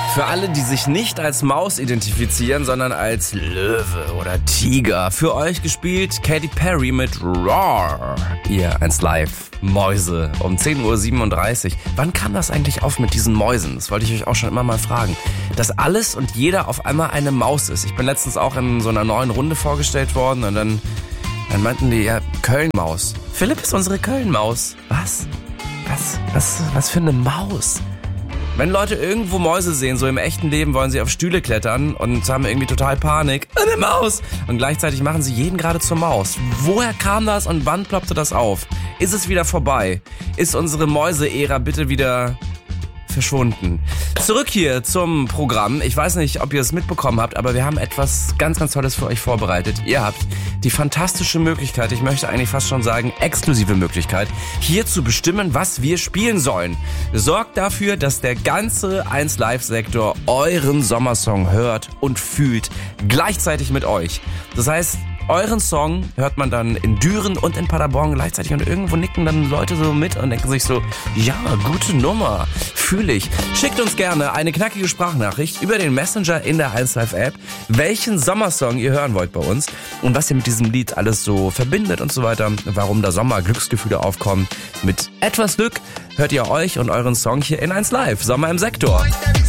Für alle, die sich nicht als Maus identifizieren, sondern als Löwe oder Tiger. Für euch gespielt Katy Perry mit Roar. Ihr 1 Live Mäuse um 10:37 Uhr. Wann kam das eigentlich auf mit diesen Mäusen? Das wollte ich euch auch schon immer mal fragen. Dass alles und jeder auf einmal eine Maus ist. Ich bin letztens auch in so einer neuen Runde vorgestellt worden und dann meinten die, ja, Köln-Maus. Philipp ist unsere Köln-Maus. Was? Was für eine Maus? Wenn Leute irgendwo Mäuse sehen, so im echten Leben, wollen sie auf Stühle klettern und haben irgendwie total Panik. Eine Maus! Und gleichzeitig machen sie jeden gerade zur Maus. Woher kam das und wann ploppte das auf? Ist es wieder vorbei? Ist unsere Mäuse-Ära bitte wieder verschwunden? Zurück hier zum Programm. Ich weiß nicht, ob ihr es mitbekommen habt, aber wir haben etwas ganz, ganz Tolles für euch vorbereitet. Ihr habt die fantastische Möglichkeit, ich möchte eigentlich fast schon sagen, exklusive Möglichkeit, hier zu bestimmen, was wir spielen sollen. Sorgt dafür, dass der ganze 1 Live-Sektor euren Sommersong hört und fühlt, gleichzeitig mit euch. Das heißt, euren Song hört man dann in Düren und in Paderborn gleichzeitig und irgendwo nicken dann Leute so mit und denken sich so, ja, gute Nummer, fühle ich. Schickt uns gerne eine knackige Sprachnachricht über den Messenger in der 1 Live App, welchen Sommersong ihr hören wollt bei uns und was ihr mit diesem Lied alles so verbindet und so weiter, warum da Sommer Glücksgefühle aufkommen. Mit etwas Glück hört ihr euch und euren Song hier in 1 Live, Sommer im Sektor.